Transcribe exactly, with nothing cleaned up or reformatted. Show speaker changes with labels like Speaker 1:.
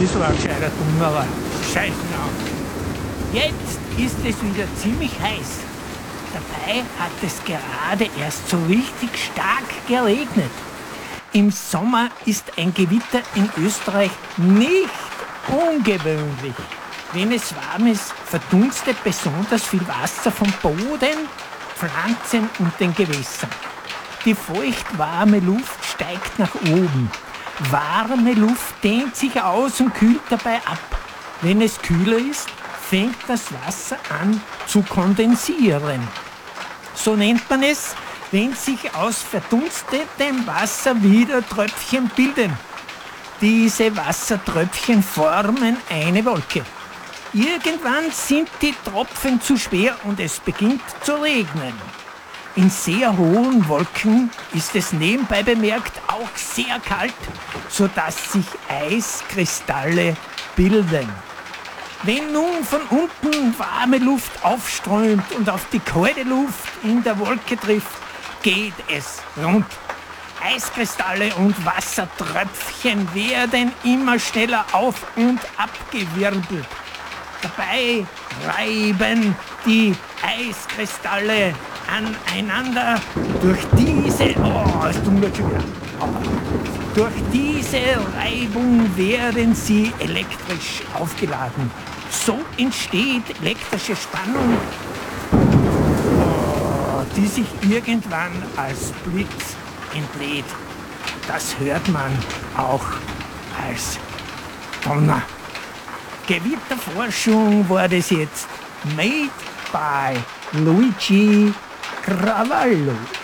Speaker 1: Das war ein gescheiter Dungerer. Scheiße. Jetzt ist es wieder ziemlich heiß. Dabei hat es gerade erst so richtig stark geregnet. Im Sommer ist ein Gewitter in Österreich nicht ungewöhnlich. Wenn es warm ist, verdunstet besonders viel Wasser vom Boden, Pflanzen und den Gewässern. Die feuchtwarme Luft steigt nach oben. Warme Luft dehnt sich aus und kühlt dabei ab. Wenn es kühler ist, fängt das Wasser an zu kondensieren. So nennt man es, wenn sich aus verdunstetem Wasser wieder Tröpfchen bilden. Diese Wassertröpfchen formen eine Wolke. Irgendwann sind die Tropfen zu schwer und es beginnt zu regnen. In sehr hohen Wolken ist es nebenbei bemerkt auch sehr kalt, sodass sich Eiskristalle bilden. Wenn nun von unten warme Luft aufströmt und auf die kalte Luft in der Wolke trifft, geht es rund. Eiskristalle und Wassertröpfchen werden immer schneller auf und abgewirbelt. Dabei reiben die Eiskristalle aneinander. Durch diese, oh, es tut mir schon wieder. Oh, durch diese Reibung werden sie elektrisch aufgeladen. So entsteht elektrische Spannung, oh, die sich irgendwann als Blitz entlädt. Das hört man auch als Donner. Gewitterforschung war das jetzt. Made by Luigi Cravallo.